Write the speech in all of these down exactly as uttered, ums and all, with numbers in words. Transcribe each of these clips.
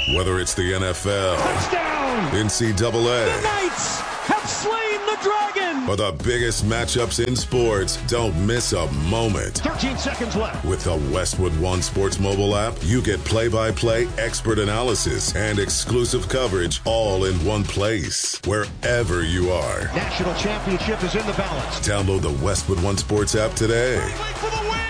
Whether it's the N F L, touchdown, N C double A, the Knights have slain the dragon, or the biggest matchups in sports, don't miss a moment. thirteen seconds left. With the Westwood One Sports mobile app, you get play-by-play expert analysis and exclusive coverage all in one place, wherever you are. National championship is in the balance. Download the Westwood One Sports app today. For the win.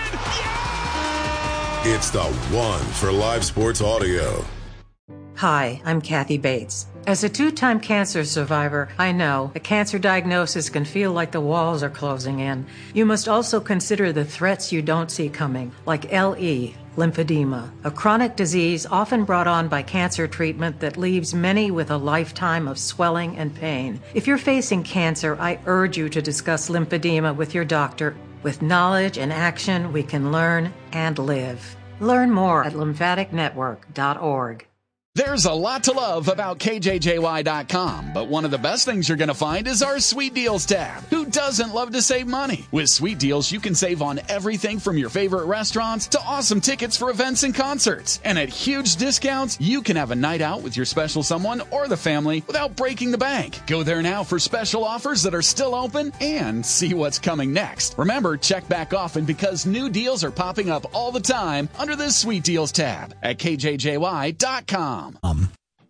Yeah! It's the one for live sports audio. Hi, I'm Kathy Bates. As a two-time cancer survivor, I know a cancer diagnosis can feel like the walls are closing in. You must also consider the threats you don't see coming, like L E, lymphedema, a chronic disease often brought on by cancer treatment that leaves many with a lifetime of swelling and pain. If you're facing cancer, I urge you to discuss lymphedema with your doctor. With knowledge and action, we can learn and live. Learn more at lymphatic network dot org. There's a lot to love about K J J Y dot com, but one of the best things you're going to find is our Sweet Deals tab. Who doesn't love to save money? With Sweet Deals, you can save on everything from your favorite restaurants to awesome tickets for events and concerts. And at huge discounts, you can have a night out with your special someone or the family without breaking the bank. Go there now for special offers that are still open and see what's coming next. Remember, check back often because new deals are popping up all the time under this Sweet Deals tab at K J J Y dot com. Um.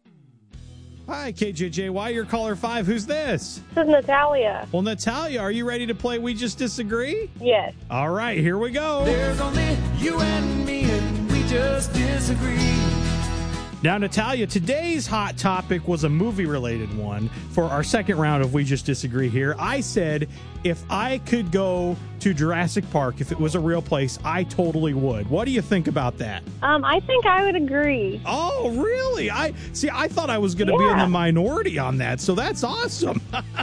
Hi, K J J Y, you're caller five. Who's this? This is Natalia. Well, Natalia, are you ready to play We Just Disagree? Yes. All right, here we go. There's only you and me, and we just disagree. Now, Natalia, today's hot topic was a movie-related one. For our second round of We Just Disagree here, I said if I could go to Jurassic Park, if it was a real place, I totally would. What do you think about that? Um, I think I would agree. Oh, really? I see. I thought I was going to yeah. be in the minority on that, so that's awesome.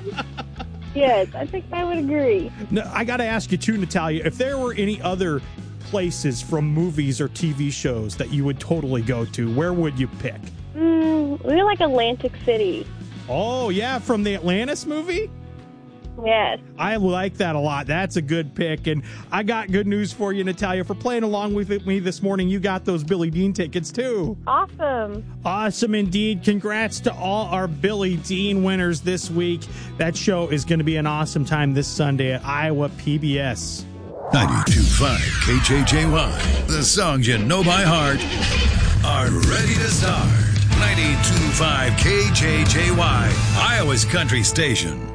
Yes, I think I would agree. Now, I got to ask you too, Natalia, if there were any other places from movies or T V shows that you would totally go to, where would you pick? Mm, we like Atlantic City. Oh, yeah, from the Atlantis movie? Yes. I like that a lot. That's a good pick. And I got good news for you, Natalia. For playing along with me this morning, you got those Billy Dean tickets, too. Awesome. Awesome indeed. Congrats to all our Billy Dean winners this week. That show is going to be an awesome time this Sunday at Iowa P B S. ninety-two point five K J J Y. The songs you know by heart are ready to start. ninety-two point five K J J Y, Iowa's country station.